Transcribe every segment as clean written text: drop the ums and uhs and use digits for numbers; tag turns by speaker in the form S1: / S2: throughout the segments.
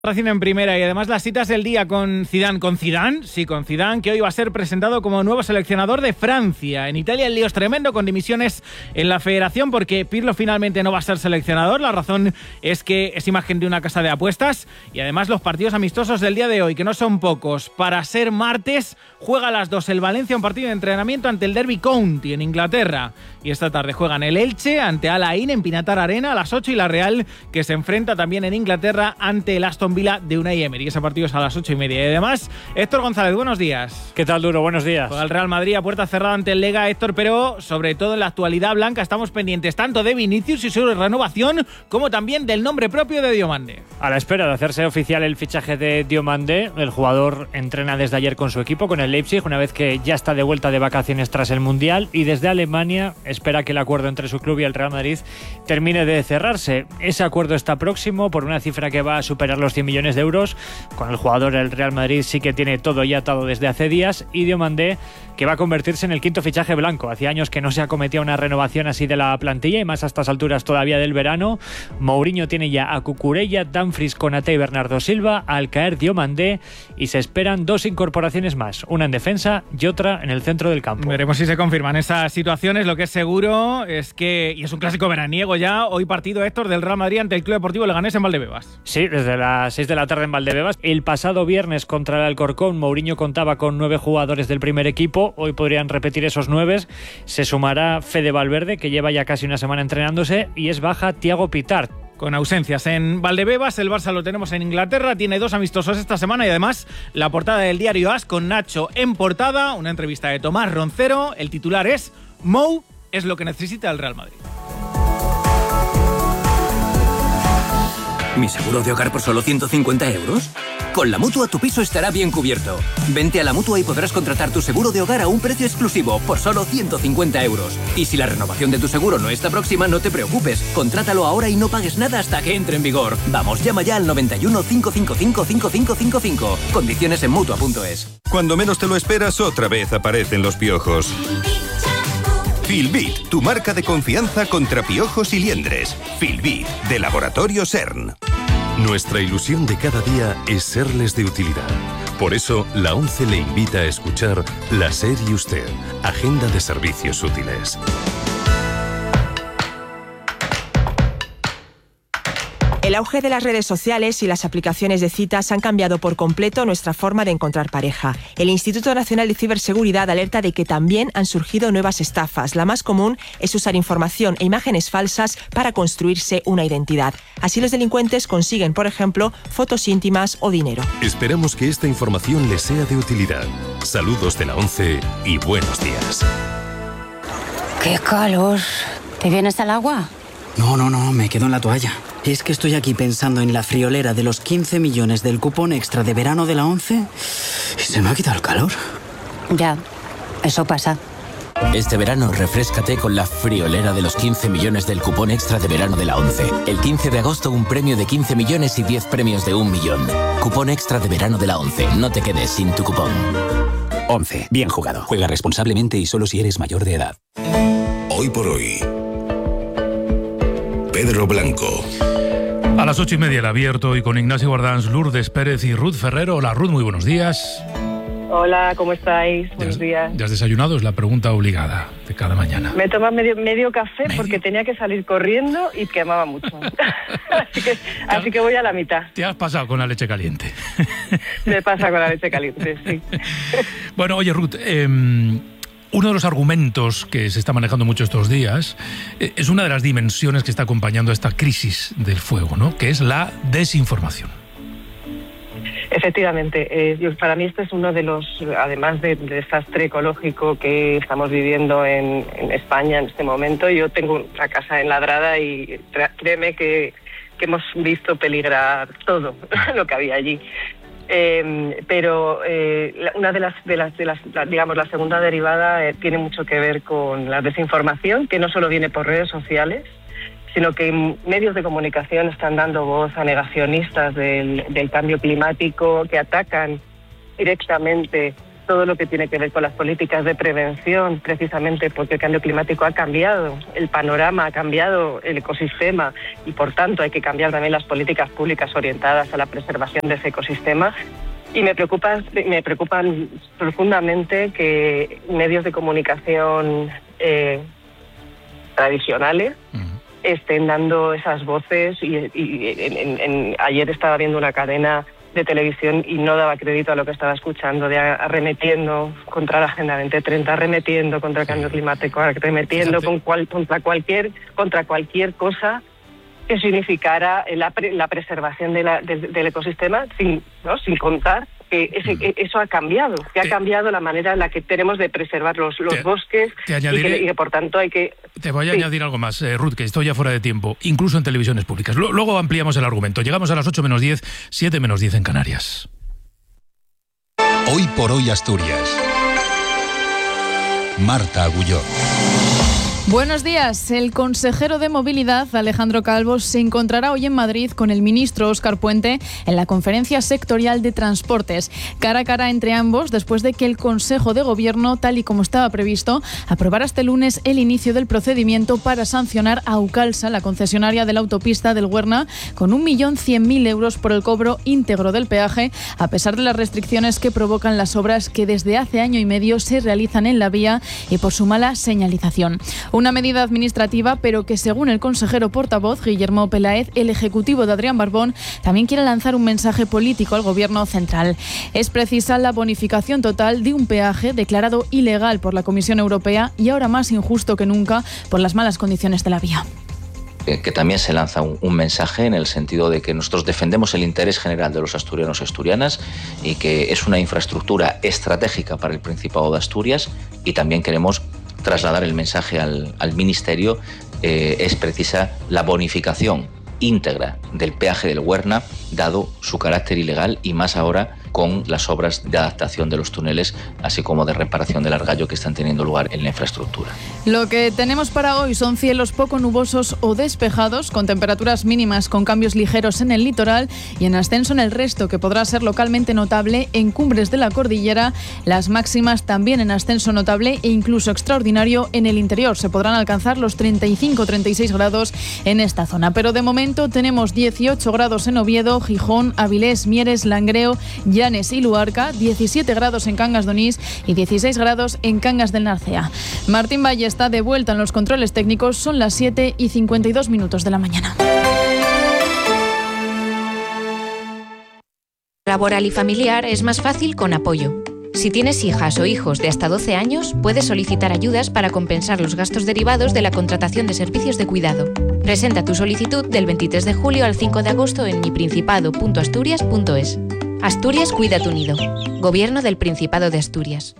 S1: Racing en primera y además las citas del día con Zidane. ¿Con Zidane? Sí, con Zidane, que hoy va a ser presentado como nuevo seleccionador de Francia. En Italia el lío es tremendo, con dimisiones en la federación porque Pirlo finalmente no va a ser seleccionador. La razón es que es imagen de una casa de apuestas y además los partidos amistosos del día de hoy, que no son pocos. Para ser martes, juega a las 2 el Valencia, un partido de entrenamiento ante el Derby County en Inglaterra. Y esta tarde juegan el Elche ante Al Ain en Pinatar Arena a las 8 y la Real, que se enfrenta también en Inglaterra ante el Aston Villa de Unai Emery. Ese partido es a las 8:30. Y además, Héctor González, buenos días.
S2: ¿Qué tal, Duro? Buenos días.
S1: Juega el Real Madrid a puerta cerrada ante el Lega, Héctor, pero sobre todo en la actualidad blanca estamos pendientes tanto de Vinicius y su renovación como también del nombre propio de Diomande.
S2: A la espera de hacerse oficial el fichaje de Diomande, el jugador entrena desde ayer con su equipo, con el Leipzig, una vez que ya está de vuelta de vacaciones tras el Mundial, y desde Alemania espera que el acuerdo entre su club y el Real Madrid termine de cerrarse. Ese acuerdo está próximo por una cifra que va a superar los 100 millones de euros. Con el jugador, el Real Madrid sí que tiene todo ya atado desde hace días, y Diomande, que va a convertirse en el quinto fichaje blanco. Hacía años que no se acometía una renovación así de la plantilla, y más a estas alturas todavía del verano. Mourinho tiene ya a Cucurella, Dumfries, Konaté y Bernardo Silva. Al caer Diomande, y se esperan dos incorporaciones más, una en defensa y otra en el centro del campo.
S1: Veremos si se confirman esas situaciones. Lo que es seguro es que, y es un clásico veraniego ya, hoy partido, Héctor, del Real Madrid ante el Club Deportivo Leganés en Valdebebas.
S2: Sí, desde las 6 de la tarde en Valdebebas. El pasado viernes contra el Alcorcón, Mourinho contaba con 9 jugadores del primer equipo. Hoy podrían repetir esos 9. Se sumará Fede Valverde, que lleva ya casi una semana entrenándose, y es baja Thiago Pitart.
S1: Con ausencias en Valdebebas, el Barça lo tenemos en Inglaterra, tiene 2 amistosos esta semana y además la portada del diario AS con Nacho en portada, una entrevista de Tomás Roncero. El titular es: Mou es lo que necesita el Real Madrid.
S3: ¿Mi seguro de hogar por solo 150 euros? Con la Mutua tu piso estará bien cubierto. Vente a la Mutua y podrás contratar tu seguro de hogar a un precio exclusivo por solo 150 euros. Y si la renovación de tu seguro no está próxima, no te preocupes. Contrátalo ahora y no pagues nada hasta que entre en vigor. Vamos, llama ya al 91 555 5555. Condiciones en Mutua.es.
S4: Cuando menos te lo esperas, otra vez aparecen los piojos. Filbit, tu marca de confianza contra piojos y liendres. Filbit, de Laboratorio CERN.
S5: Nuestra ilusión de cada día es serles de utilidad. Por eso, la ONCE le invita a escuchar La SER y Usted, Agenda de Servicios Útiles.
S6: El auge de las redes sociales y las aplicaciones de citas han cambiado por completo nuestra forma de encontrar pareja. El Instituto Nacional de Ciberseguridad alerta de que también han surgido nuevas estafas. La más común es usar información e imágenes falsas para construirse una identidad. Así los delincuentes consiguen, por ejemplo, fotos íntimas o dinero.
S5: Esperamos que esta información les sea de utilidad. Saludos de la ONCE y buenos días.
S7: ¡Qué calor! ¿Te vienes al agua?
S8: No, me quedo en la toalla. Es que estoy aquí pensando en la friolera de los 15 millones del cupón extra de verano de la ONCE y se me ha quitado el calor.
S7: Ya, eso pasa.
S9: Este verano refréscate con la friolera de los 15 millones del cupón extra de verano de la ONCE. El 15 de agosto un premio de 15 millones y 10 premios de 1 millón. Cupón extra de verano de la ONCE. No te quedes sin tu cupón.
S10: ONCE. Bien jugado. Juega responsablemente y solo si eres mayor de edad.
S11: Hoy por hoy, Pedro Blanco.
S12: A las 8:30 el abierto, y con Ignacio Guardans, Lourdes Pérez y Ruth Ferrero. Hola Ruth, muy buenos días.
S13: Hola, ¿cómo estáis? Buenos días.
S12: ¿Ya has desayunado? Es la pregunta obligada de cada mañana.
S13: Me he tomado medio café porque tenía que salir corriendo y quemaba mucho. así que voy a la mitad.
S12: ¿Te has pasado con la leche caliente?
S13: Me pasa con la leche caliente, sí.
S12: Bueno, oye Ruth, uno de los argumentos que se está manejando mucho estos días es una de las dimensiones que está acompañando a esta crisis del fuego, ¿no? Que es la desinformación.
S13: Efectivamente, para mí este es uno de los, además del desastre ecológico que estamos viviendo en España en este momento. Yo tengo una casa enladrada y créeme que hemos visto peligrar todo lo que había allí. Pero una de las digamos, la segunda derivada tiene mucho que ver con la desinformación, que no solo viene por redes sociales, sino que medios de comunicación están dando voz a negacionistas del cambio climático, que atacan directamente todo lo que tiene que ver con las políticas de prevención, precisamente porque el cambio climático ha cambiado el panorama, ha cambiado el ecosistema y por tanto hay que cambiar también las políticas públicas orientadas a la preservación de ese ecosistema. Y me preocupan profundamente que medios de comunicación tradicionales estén dando esas voces ayer estaba viendo una cadena de televisión y no daba crédito a lo que estaba escuchando, de arremetiendo contra la Agenda 2030, arremetiendo contra el cambio climático, arremetiendo contra cualquier cosa que significara la preservación del ecosistema, sin contar que eso ha cambiado, ha cambiado la manera en la que tenemos de preservar los bosques y que por tanto hay que...
S12: Te voy a añadir algo más, Ruth, que estoy ya fuera de tiempo, incluso en televisiones públicas. Luego ampliamos el argumento. Llegamos a las 8 menos 10, 7 menos 10 en Canarias.
S14: Hoy por hoy Asturias. Marta Agulló.
S15: Buenos días. El consejero de Movilidad, Alejandro Calvo, se encontrará hoy en Madrid con el ministro Óscar Puente en la conferencia sectorial de transportes. Cara a cara entre ambos, después de que el Consejo de Gobierno, tal y como estaba previsto, aprobara este lunes el inicio del procedimiento para sancionar a Aucalsa, la concesionaria de la autopista del Huerna, con 1.100.000 euros por el cobro íntegro del peaje, a pesar de las restricciones que provocan las obras que desde hace año y medio se realizan en la vía y por su mala señalización. Una medida administrativa, pero que según el consejero portavoz, Guillermo Peláez, el ejecutivo de Adrián Barbón también quiere lanzar un mensaje político al gobierno central. Es precisa la bonificación total de un peaje declarado ilegal por la Comisión Europea y ahora más injusto que nunca por las malas condiciones de la vía.
S16: Que también se lanza un mensaje en el sentido de que nosotros defendemos el interés general de los asturianos y asturianas y que es una infraestructura estratégica para el Principado de Asturias, y también queremos trasladar el mensaje al Ministerio. Es precisa la bonificación íntegra del peaje del Huerna, dado su carácter ilegal y más ahora con las obras de adaptación de los túneles, así como de reparación del argallo que están teniendo lugar en la infraestructura.
S15: Lo que tenemos para hoy son cielos poco nubosos o despejados, con temperaturas mínimas con cambios ligeros en el litoral y en ascenso en el resto, que podrá ser localmente notable en cumbres de la cordillera. Las máximas también en ascenso notable e incluso extraordinario en el interior. Se podrán alcanzar los 35-36 grados en esta zona. Pero de momento tenemos 18 grados en Oviedo, Gijón, Avilés, Mieres, Langreo, Llanes y Luarca, 17 grados en Cangas de Onís y 16 grados en Cangas del Narcea. Martín Valle está de vuelta en los controles técnicos. Son las 7:52 de la mañana.
S17: Laboral y familiar es más fácil con Apoyo. Si tienes hijas o hijos de hasta 12 años, puedes solicitar ayudas para compensar los gastos derivados de la contratación de servicios de cuidado. Presenta tu solicitud del 23 de julio al 5 de agosto en miprincipado.asturias.es. Asturias cuida tu nido. Gobierno del Principado de Asturias.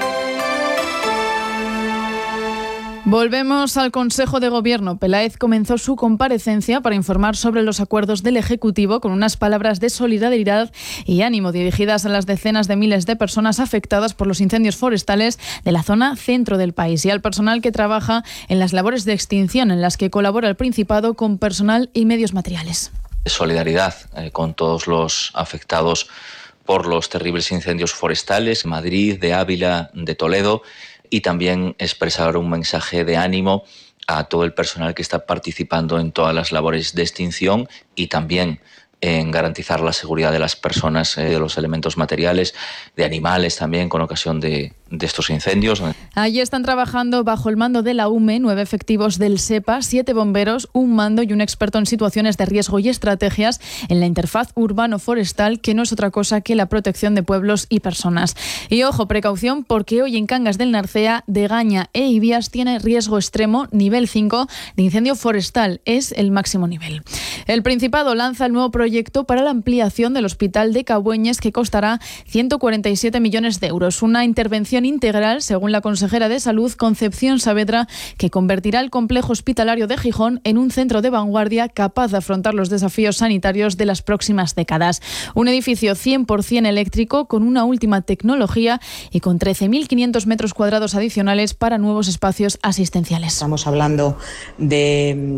S15: Volvemos al Consejo de Gobierno. Peláez comenzó su comparecencia para informar sobre los acuerdos del Ejecutivo con unas palabras de solidaridad y ánimo dirigidas a las decenas de miles de personas afectadas por los incendios forestales de la zona centro del país y al personal que trabaja en las labores de extinción en las que colabora el Principado con personal y medios materiales.
S16: Solidaridad con todos los afectados por los terribles incendios forestales, Madrid, de Ávila, de Toledo, y también expresar un mensaje de ánimo a todo el personal que está participando en todas las labores de extinción y también en garantizar la seguridad de las personas, de los elementos materiales, de animales también con ocasión de estos incendios.
S15: Allí están trabajando bajo el mando de la UME 9 efectivos del SEPA, 7 bomberos, un mando y un experto en situaciones de riesgo y estrategias en la interfaz urbano-forestal, que no es otra cosa que la protección de pueblos y personas. Y ojo, precaución, porque hoy en Cangas del Narcea, Degaña e Ibias tiene riesgo extremo, nivel 5, de incendio forestal. Es el máximo nivel. El Principado lanza el nuevo proyecto para la ampliación del Hospital de Cabueñes, que costará 147 millones de euros. Una intervención imagen integral, según la consejera de Salud, Concepción Saavedra, que convertirá el complejo hospitalario de Gijón en un centro de vanguardia capaz de afrontar los desafíos sanitarios de las próximas décadas. Un edificio 100% eléctrico con una última tecnología y con 13.500 metros cuadrados adicionales para nuevos espacios asistenciales.
S18: Estamos hablando de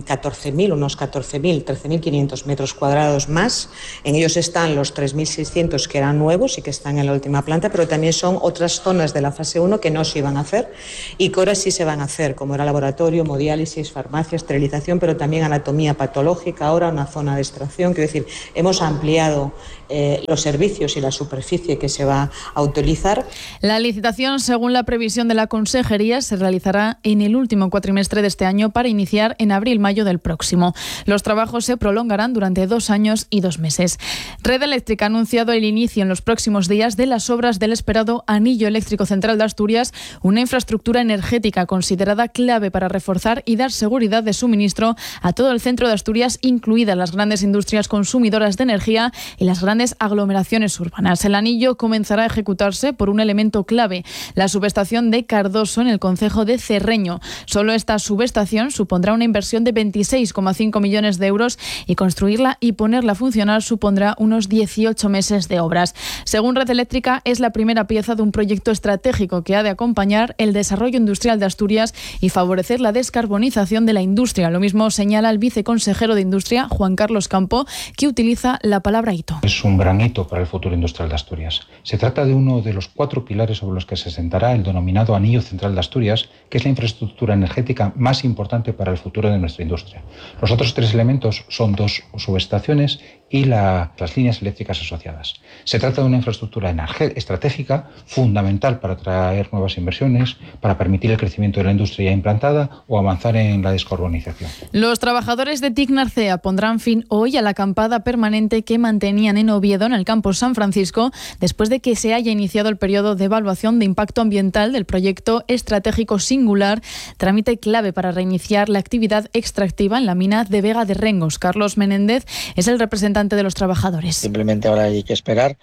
S18: 13.500 metros cuadrados más. En ellos están los 3.600 que eran nuevos y que están en la última planta, pero también son otras zonas de la fase 1 que no se iban a hacer y que ahora sí se van a hacer, como era laboratorio, hemodiálisis, farmacia, esterilización, pero también anatomía patológica, ahora una zona de extracción. Quiero decir, hemos ampliado los servicios y la superficie que se va a utilizar.
S15: La licitación, según la previsión de la Consejería, se realizará en el último cuatrimestre de este año para iniciar en abril-mayo del próximo. Los trabajos se prolongarán durante 2 años y 2 meses. Red Eléctrica ha anunciado el inicio en los próximos días de las obras del esperado Anillo Eléctrico Central de Asturias, una infraestructura energética considerada clave para reforzar y dar seguridad de suministro a todo el centro de Asturias, incluidas las grandes industrias consumidoras de energía y las grandes aglomeraciones urbanas. El anillo comenzará a ejecutarse por un elemento clave, la subestación de Cardoso en el concejo de Cerreño. Solo esta subestación supondrá una inversión de 26,5 millones de euros y construirla y ponerla a funcionar supondrá unos 18 meses de obras. Según Red Eléctrica, es la primera pieza de un proyecto estratégico que ha de acompañar el desarrollo industrial de Asturias y favorecer la descarbonización de la industria. Lo mismo señala el viceconsejero de Industria, Juan Carlos Campo, que utiliza la palabra hito.
S19: Es un gran hito para el futuro industrial de Asturias. Se trata de uno de los 4 pilares sobre los que se sentará el denominado Anillo Central de Asturias, que es la infraestructura energética más importante para el futuro de nuestra industria. Los otros 3 elementos son 2 subestaciones y las líneas eléctricas asociadas. Se trata de una infraestructura estratégica fundamental para atraer nuevas inversiones, para permitir el crecimiento de la industria ya implantada o avanzar en la descarbonización.
S15: Los trabajadores de TIC Narcea pondrán fin hoy a la acampada permanente que mantenían en Oviedo, en el campus San Francisco, después de que se haya iniciado el periodo de evaluación de impacto ambiental del proyecto estratégico Singular, trámite clave para reiniciar la actividad extractiva en la mina de Vega de Rengos. Carlos Menéndez es el representante de los trabajadores.
S20: Simplemente ahora hay que esperar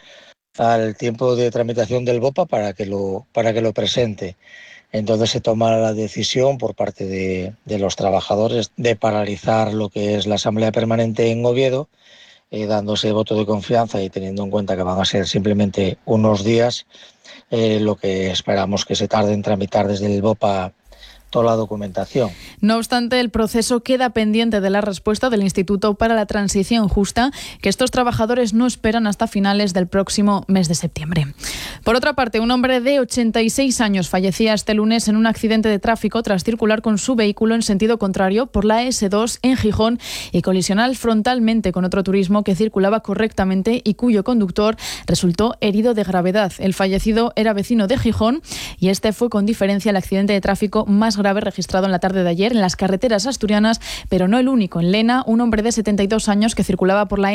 S20: al tiempo de tramitación del BOPA para que lo presente. Entonces se toma la decisión por parte de los trabajadores de paralizar lo que es la asamblea permanente en Oviedo, dándose voto de confianza y teniendo en cuenta que van a ser simplemente unos días, lo que esperamos que se tarde en tramitar desde el BOPA toda la documentación.
S15: No obstante, el proceso queda pendiente de la respuesta del Instituto para la Transición Justa, que estos trabajadores no esperan hasta finales del próximo mes de septiembre. Por otra parte, un hombre de 86 años fallecía este lunes en un accidente de tráfico tras circular con su vehículo en sentido contrario por la S2 en Gijón y colisionar frontalmente con otro turismo que circulaba correctamente y cuyo conductor resultó herido de gravedad. El fallecido era vecino de Gijón y este fue con diferencia el accidente de tráfico más grave registrado en la tarde de ayer en las carreteras asturianas, pero no el único. En Lena, un hombre de 72 años que circulaba por la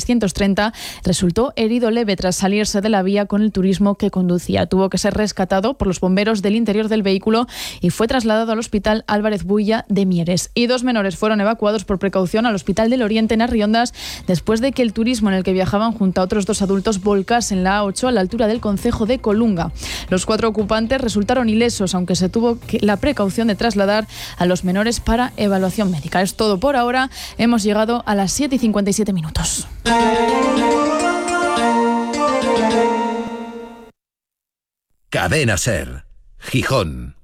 S15: N630 resultó herido leve tras salirse de la vía con el turismo que conducía. Tuvo que ser rescatado por los bomberos del interior del vehículo y fue trasladado al Hospital Álvarez Builla de Mieres. Y 2 menores fueron evacuados por precaución al Hospital del Oriente en Arriondas después de que el turismo en el que viajaban junto a otros 2 adultos volcase en la A8 a la altura del concejo de Colunga. Los 4 ocupantes resultaron ilesos, aunque se tuvo la precaución de trasladar a los menores para evaluación médica. Es todo por ahora. Hemos llegado a las 7:57 minutos.
S4: Cadena Ser, Gijón.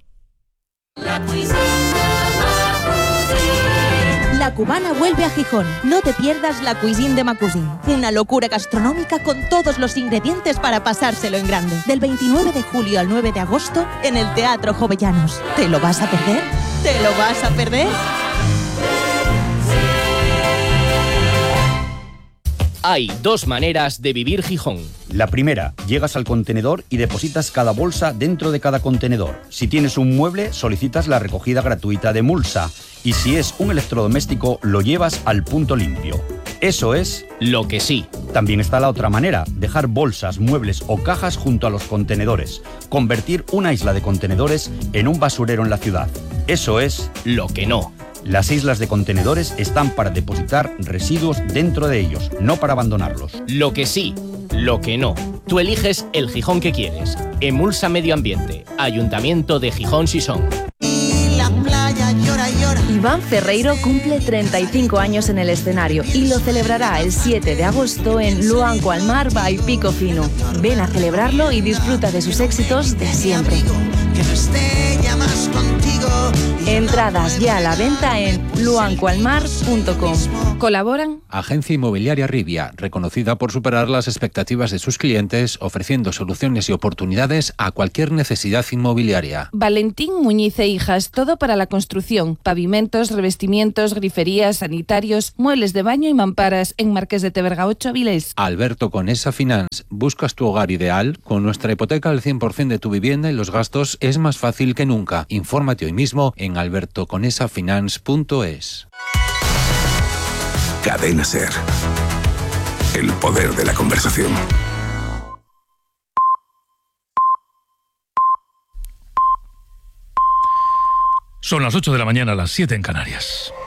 S21: La Cubana vuelve a Gijón. No te pierdas la Cuisine de Macusin. Una locura gastronómica con todos los ingredientes para pasárselo en grande. Del 29 de julio al 9 de agosto en el Teatro Jovellanos. ¿Te lo vas a perder? ¿Te lo vas a perder?
S22: Hay 2 maneras de vivir Gijón.
S23: La primera, llegas al contenedor y depositas cada bolsa dentro de cada contenedor. Si tienes un mueble, solicitas la recogida gratuita de mulsa. Y si es un electrodoméstico, lo llevas al punto limpio. Eso es
S22: lo que sí.
S23: También está la otra manera, dejar bolsas, muebles o cajas junto a los contenedores. Convertir una isla de contenedores en un basurero en la ciudad. Eso es
S22: lo que no.
S23: Las islas de contenedores están para depositar residuos dentro de ellos, no para abandonarlos.
S22: Lo que sí, lo que no. Tú eliges el Gijón que quieres. Emulsa Medio Ambiente. Ayuntamiento de Gijón Sison.
S1: Iván Ferreiro cumple 35 años en el escenario y lo celebrará el 7 de agosto en Luanco al Mar by Pico Fino. Ven a celebrarlo y disfruta de sus éxitos de siempre. Entradas ya a la venta en luancoalmar.com. ¿Colaboran?
S2: Agencia Inmobiliaria Rivia, reconocida por superar las expectativas de sus clientes, ofreciendo soluciones y oportunidades a cualquier necesidad inmobiliaria.
S1: Valentín Muñiz e Hijas, todo para la construcción. Pavimentos, revestimientos, griferías, sanitarios, muebles de baño y mamparas en Marqués de Teverga 8, Avilés.
S2: Alberto Conesa Finance. ¿Buscas tu hogar ideal? Con nuestra hipoteca al 100% de tu vivienda y los gastos es más fácil que nunca. Infórmate hoy mismo en albertoconesafinance.es.
S11: Cadena SER. El poder de la conversación.
S12: Son las 8 de la mañana, las 7 en Canarias.